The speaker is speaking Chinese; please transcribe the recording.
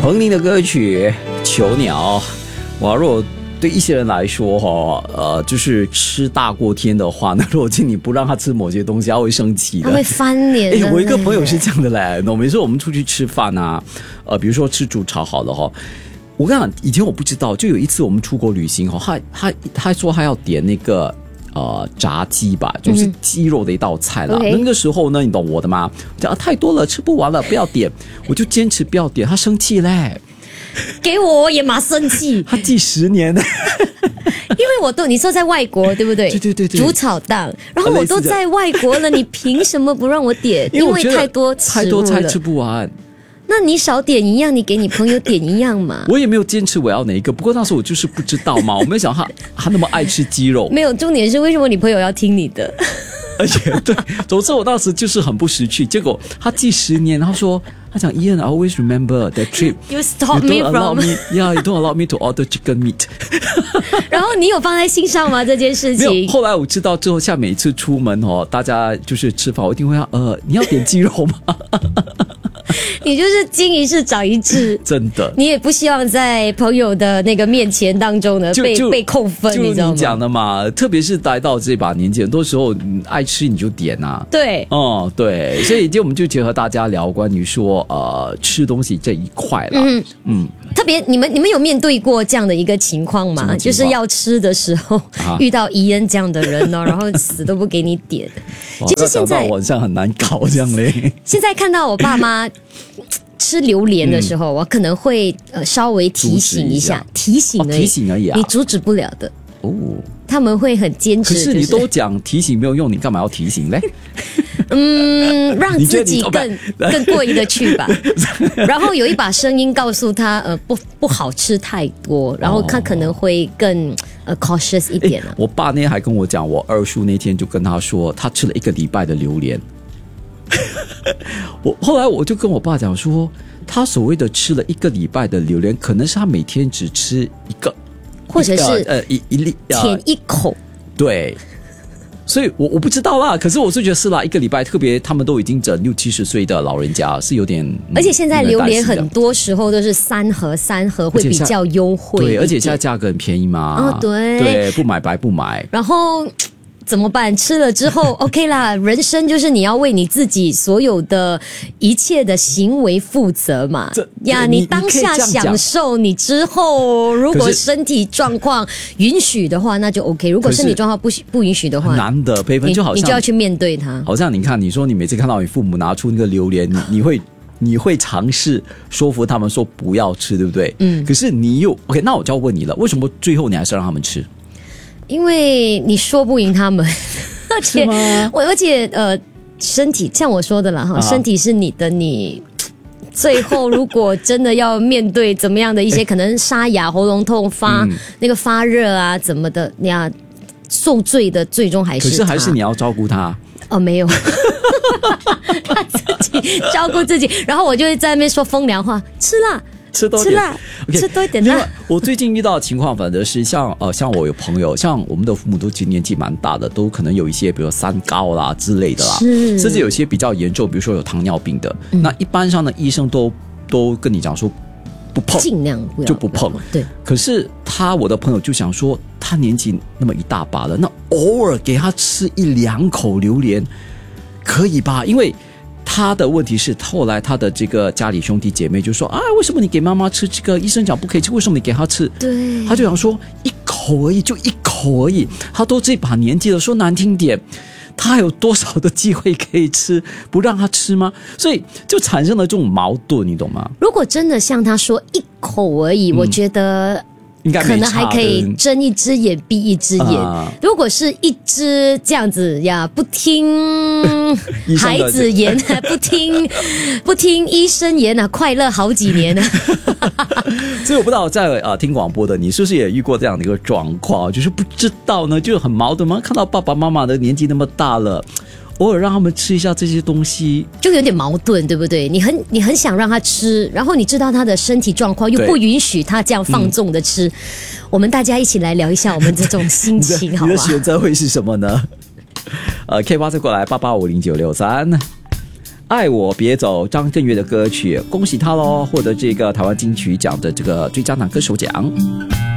彭羚的歌曲《囚鸟》，哇，如果对一些人来说就是吃大过天的话，那如果请你不让他吃某些东西，他会生气的， 他会翻脸的。 我一个朋友是这样的嘞，每次我们出去吃饭啊，比如说吃猪炒好了哈。我跟你讲，以前我不知道，就有一次我们出国旅行他说他要点那个炸鸡吧，就是鸡肉的一道菜啦。那个时候呢，你懂我的吗？讲太多了，吃不完了，不要点，我就坚持不要点，他生气嘞。 给我也蛮生气， 他记10年呢。 因为你说在外国对不对？ 对， 煮炒蛋，然后我都在外国了，你凭什么不让我点？因为太多菜吃不完。 那你少点一样，你给你朋友点一样嘛。 我也没有坚持我要哪一个，不过那时候我就是不知道嘛，我没想他那么爱吃鸡肉。 没有，重点是为什么你朋友要听你的？ 而且对，总之我当时就是很不识趣，结果他记10年，然后他讲 Ian, I always remember that trip. You stop me from you don't allow me to order chicken meat. 然后你有放在心上吗？这件事情？ 没有。后来我知道之后，像每一次出门大家就是吃饭，我一定会你要点鸡肉吗？ 你就是经一事长一智， 真的。 你也不希望在朋友的那个面前当中呢被扣分，你知道吗？ 就你讲的嘛，特别是来到这把年纪，很多时候爱吃你就点啊。 对， 对，所以今天我们就结合大家聊关于说吃东西这一块了。 特别你们有面对过这样的一个情况吗？就是要吃的时候遇到伊恩这样的人然后死都不给你点。其实现在晚上很难搞这样嘞。 现在看到我爸妈吃榴莲的时候，我可能会稍微提醒一下，提醒而已啊， 你阻止不了的。他们会很坚持。 可是你都讲提醒没有用，你干嘛要提醒嘞？ 让自己更过意的去吧。然后有一把声音告诉他，不好吃太多，然后他可能会更cautious 一点了。 我爸那天还跟我讲，我二叔那天就跟他说，他吃了1个礼拜的榴莲。后来我就跟我爸讲说，他所谓的吃了1个礼拜的榴莲，可能是他每天只吃一个， 或者是一粒舔一口。 对。所以我不知道啦，可是我是觉得是啦，1个礼拜，特别他们都已经整60-70岁的老人家是有点。 而且现在榴莲很多时候都是3盒会比较优惠。 对，而且现在价格很便宜嘛。对，不买白不买。 然后怎么办？吃了之后OK 啦，人生就是你要为你自己所有的一切的行为负责嘛。你当下享受，你之后如果身体状况允许的话，那就 OK。如果身体状况不允许的话， 难的培芬就好像你就要去面对它。 好像你看，你说你每次看到你父母拿出那个榴莲，你会尝试说服他们说不要吃，对不对？可是你又 OK， 那我就要问你了，为什么最后你还是让他们吃？ 因为你说不赢他们，而且身体像我说的啦哈，身体是你的，你最后如果真的要面对怎么样的一些可能沙哑、喉咙痛、那个发热啊怎么的，你要受罪的，最终还是他。 可是还是你要照顾他。 没有，他自己照顾自己，然后我就会在那边说风凉话，吃啦。吃多一点，吃多一点啦。 我最近遇到的情况，反正是像我有朋友，像我们的父母都年纪蛮大的，都可能有一些，比如三高啦之类的啦，甚至有些比较严重，比如说有糖尿病的。那一般上的医生都跟你讲说不碰， 尽量不碰。对。 可是我的朋友就想说，他年纪那么一大把了，那偶尔给他吃1-2口榴莲，可以吧？因为他的问题是，后来他的这个家里兄弟姐妹就说为什么你给妈妈吃这个？医生讲不可以吃，为什么你给他吃？ 对， 他就想说1口而已，就1口而已。他都这把年纪了，说难听点，他还有多少的机会可以吃？不让他吃吗？所以就产生了这种矛盾，你懂吗？ 如果真的像他说1口而已，我觉得可能还可以睁一只眼闭一只眼。如果是一只这样子呀，不听孩子言，不听医生言啊，快乐好几年啊。 所以我不知道在听广播的你是不是也遇过这样的一个状况，就是不知道呢，就很矛盾吗？看到爸爸妈妈的年纪那么大了，偶尔让他们吃一下这些东西， 就有点矛盾，对不对？你很想让他吃，然后你知道他的身体状况又不允许他这样放纵的吃。我们大家一起来聊一下我们这种心情，好吧？ 你的选择会是什么呢？K8 再过来88509663。 爱我别走，张震岳的歌曲，恭喜他咯，获得这个台湾金曲奖的这个最佳男歌手奖。